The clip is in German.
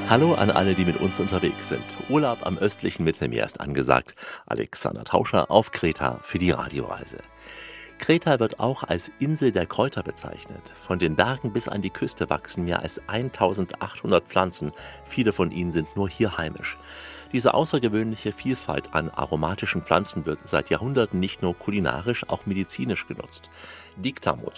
Hallo an alle, die mit uns unterwegs sind. Urlaub am östlichen Mittelmeer ist angesagt. Alexander Tauscher auf Kreta für die Radioreise. Kreta wird auch als Insel der Kräuter bezeichnet. Von den Bergen bis an die Küste wachsen mehr als 1800 Pflanzen. Viele von ihnen sind nur hier heimisch. Diese außergewöhnliche Vielfalt an aromatischen Pflanzen wird seit Jahrhunderten nicht nur kulinarisch, auch medizinisch genutzt. Dictamot